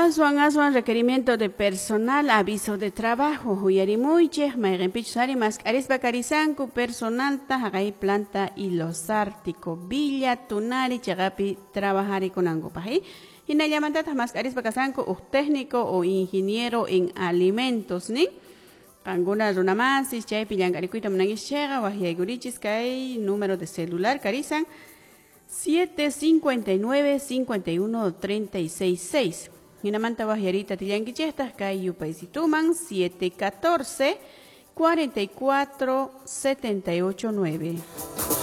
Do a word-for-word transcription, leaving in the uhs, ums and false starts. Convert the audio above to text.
Aswan, aswan, requerimiento de personal, aviso de trabajo, huyarimuiche, mayrenpichari, mascaris bacarisanku, personal, tajagay, planta y los ártico, villa, tunari, chagapi, trabajar y con angopají. Y na llamantatas mascaris bacasanku, o técnico o ingeniero en alimentos, ni. Anguna runamasis, chay pillangarikuita manangis chega, wahiagurichis, kay, número de celular, carisan, siete cincuenta y nueve, cincuenta y uno, treinta y seis, seis. Hinamanta Bajarita Tillanguichestas, Cayu Paisituman, siete catorce, cuarenta y cuatro, setenta y ocho, nueve.